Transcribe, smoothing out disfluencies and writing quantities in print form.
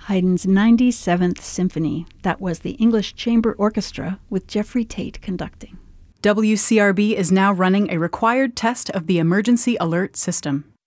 Haydn's 97th Symphony. That was the English Chamber Orchestra with Jeffrey Tate conducting. WCRB is now running a required test of the emergency alert system.